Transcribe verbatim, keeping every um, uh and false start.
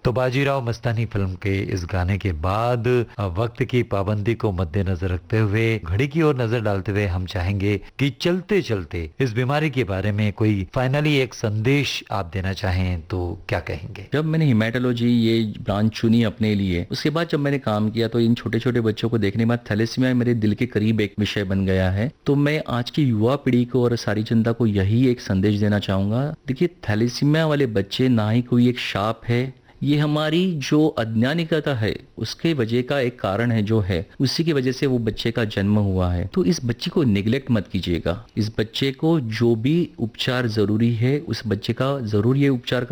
तो बाजीराव मस्तानी फिल्म के इस गाने के बाद वक्त की पाबंदी को मद्देनजर रखते हुए, घड़ी की ओर नजर डालते हुए हम चाहेंगे कि चलते चलते इस बीमारी के बारे में कोई फाइनली एक संदेश आप देना चाहें तो क्या कहेंगे? जब मैंने हिमेटोलॉजी ये ब्रांच चुनी अपने लिए, उसके बाद जब मैंने काम किया तो इन छोटे छोटे बच्चों को देखने के बाद थैलेसीमिया मेरे दिल के करीब एक विषय बन गया है। तो मैं आज की युवा पीढ़ी को और सारी जनता को यही एक संदेश देना चाहूंगा। देखिए, थैलेसीमिया वाले बच्चे ना ही कोई एक शाप है, ये हमारी जो अज्ञानिकता है उसके वजह का एक कारण है, जो है उसी की वजह से वो बच्चे का जन्म हुआ है। तो इस बच्चे को निगलेक्ट मत कीजिएगा। इस बच्चे को जो भी उपचार जरूरी है उस बच्चे का जरूर ये उपचार